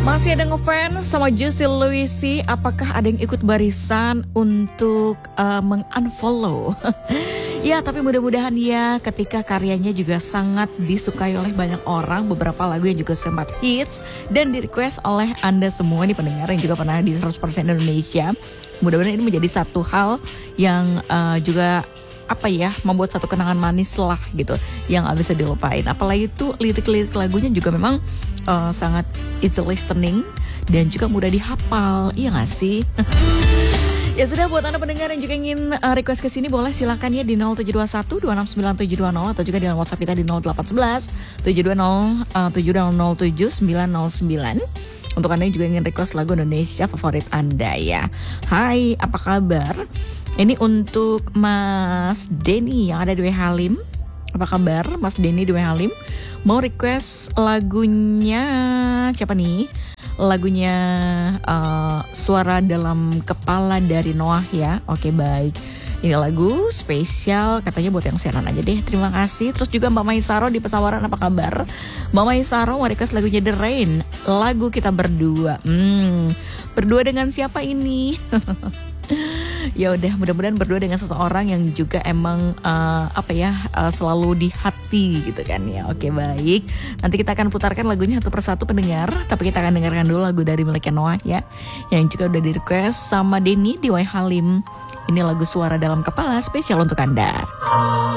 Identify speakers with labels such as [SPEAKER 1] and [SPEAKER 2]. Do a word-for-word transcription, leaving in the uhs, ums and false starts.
[SPEAKER 1] Masih ada ngefans sama Juicy Luicy. Apakah ada yang ikut barisan untuk uh, meng-unfollow? Ya, tapi mudah-mudahan ya ketika karyanya juga sangat disukai oleh banyak orang. Beberapa lagu yang juga sempat hits dan di request oleh Anda semua nih pendengar yang juga pernah di seratus persen Indonesia. Mudah-mudahan ini menjadi satu hal yang uh, juga apa ya, membuat satu kenangan manis lah gitu yang gak bisa dilupain. Apalagi itu lirik-lirik lagunya juga memang uh, sangat easy listening dan juga mudah dihafal. Iya gak sih? Ya sudah, buat Anda pendengar yang juga ingin uh, request ke sini boleh silakan ya di nol tujuh dua satu dua enam sembilan tujuh dua nol atau juga di WhatsApp kita di nol delapan satu satu tujuh dua nol tujuh nol tujuh sembilan nol sembilan. Untuk Anda yang juga ingin request lagu Indonesia favorit Anda ya. Hai, apa kabar? Ini untuk Mas Denny yang ada di W Halim. Apa kabar Mas Denny di W Halim? Mau request lagunya siapa nih? Lagunya uh, Suara Dalam Kepala dari Noah ya. Oke, baik. Ini lagu spesial katanya buat yang siaran aja deh. Terima kasih. Terus juga Mbak Maisaro di Pesawaran, apa kabar? Mbak Maisaro mau request lagunya The Rain. Lagu kita berdua. Hmm, berdua dengan siapa ini? Ya udah, mudah-mudahan berdua dengan seseorang yang juga emang uh, apa ya uh, selalu di hati gitu kan ya. Oke, baik. Nanti kita akan putarkan lagunya satu persatu pendengar, tapi kita akan dengarkan dulu lagu dari miliknya Noah ya, yang juga udah di request sama Denny di W Halim. Ini lagu Suara Dalam Kepala spesial untuk Anda.